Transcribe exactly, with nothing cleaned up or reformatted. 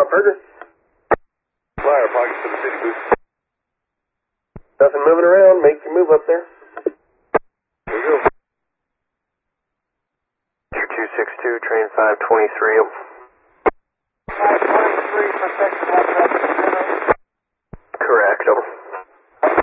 Parker. Flyer, pocket for the city booth. Nothing moving around. Make your move up there. There you go. two two six two, train five twenty-three. five twenty-three, protection, one